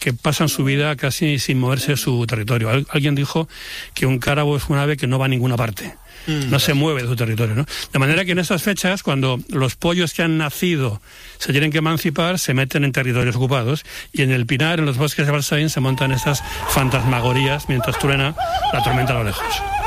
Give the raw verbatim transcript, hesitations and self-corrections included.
que pasan su vida casi sin moverse de su territorio. Al- alguien dijo que un cárabo es un ave que no va a ninguna parte. Mm, no se mueve de su territorio, ¿no? De manera que en estas fechas, cuando los pollos que han nacido se tienen que emancipar, se meten en territorios ocupados, y en el Pinar, en los bosques de Balsaín, se montan estas fantasmagorías mientras truena la tormenta a lo lejos.